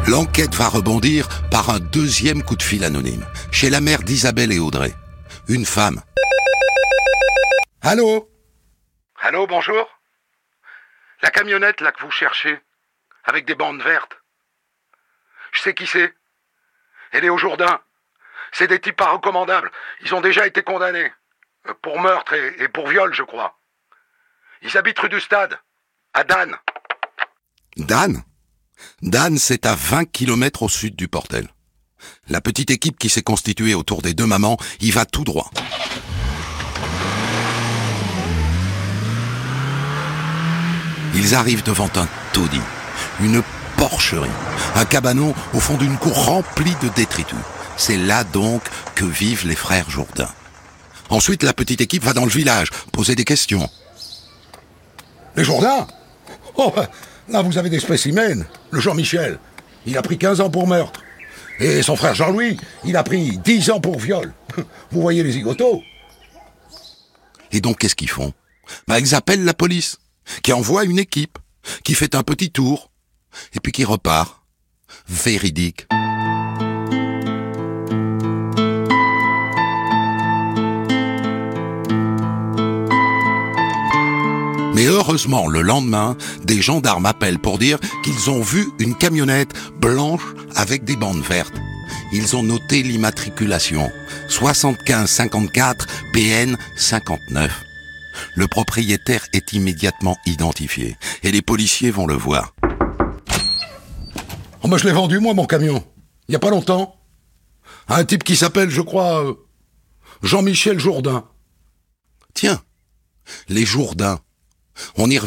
L'enquête va rebondir par un deuxième coup de fil anonyme, chez la mère d'Isabelle et Audrey. Une femme. Allô ? Allô, bonjour. La camionnette là que vous cherchez, avec des bandes vertes. Je sais qui c'est. Elle est au Jourdain. C'est des types pas recommandables. Ils ont déjà été condamnés. Pour meurtre et pour viol, je crois. Ils habitent rue du Stade, à Dan. Dan ? Dan, c'est à 20 km au sud du Portel. La petite équipe qui s'est constituée autour des deux mamans y va tout droit. Ils arrivent devant un taudis, une porcherie, un cabanon au fond d'une cour remplie de détritus. C'est là donc que vivent les frères Jourdain. Ensuite, la petite équipe va dans le village, poser des questions. Les Jourdain ? Oh, là vous avez des spécimens. Le Jean-Michel, il a pris 15 ans pour meurtre. Et son frère Jean-Louis, il a pris 10 ans pour viol. Vous voyez les zigotos ? Et donc, qu'est-ce qu'ils font ? Ils appellent la police, qui envoie une équipe, qui fait un petit tour, et puis qui repart. Véridique. Mais heureusement, le lendemain, des gendarmes appellent pour dire qu'ils ont vu une camionnette blanche avec des bandes vertes. Ils ont noté l'immatriculation, 7554 PN 59. Le propriétaire est immédiatement identifié, et les policiers vont le voir. Oh, moi je l'ai vendu, moi, mon camion. Il y a pas longtemps. À un type qui s'appelle, je crois, Jean-Michel Jourdain. Tiens, les Jourdain. On y revient.